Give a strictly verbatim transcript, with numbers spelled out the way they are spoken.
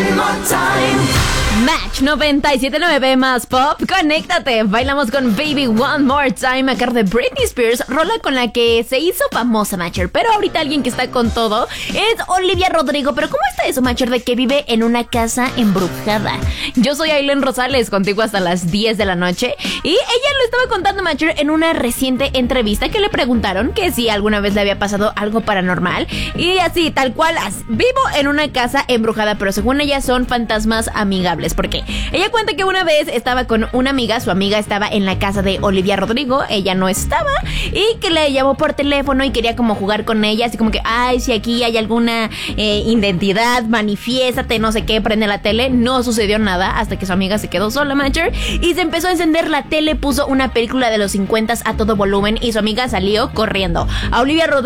one more time. Match noventa y siete punto nueve más pop, conéctate. Bailamos con Baby One More Time a cargo de Britney Spears, rola con la que se hizo famosa, Matcher. Pero ahorita alguien que está con todo es Olivia Rodrigo. Pero ¿cómo está eso, Matcher, de que vive en una casa embrujada? Yo soy Aileen Rosales, contigo hasta las diez de la noche. Y ella lo estaba contando, Matcher, en una reciente entrevista que le preguntaron que si alguna vez le había pasado algo paranormal. Y así, tal cual, as- vivo en una casa embrujada, pero según ella son fantasmas amigables. Porque ella cuenta que una vez estaba con una amiga, su amiga estaba en la casa de Olivia Rodrigo, ella no estaba, y que le llamó por teléfono y quería como jugar con ella, así como que, ay, si aquí hay alguna eh, identidad, manifiéstate, no sé qué, prende la tele. No sucedió nada hasta que su amiga se quedó sola, Matcher, y se empezó a encender la tele, puso una película de los cincuenta a todo volumen y su amiga salió corriendo. A Olivia Rodrigo